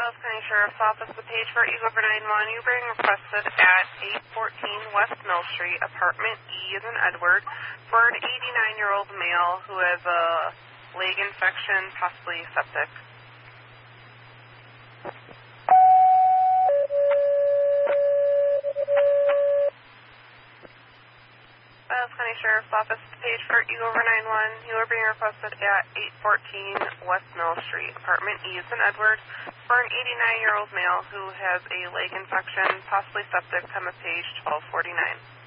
County Sheriff's Office, the page for Eagle River 911. You being requested at 814 West Mill Street, apartment E as in Edward, for an 89-year-old male who has a leg infection, possibly septic. County Sheriff's Office, the page for Eagle River 911. You are being requested at 814 West Mill Street, apartment E as in Edward, for an 89-year-old male who has a leg infection, possibly septic, time of page 1249.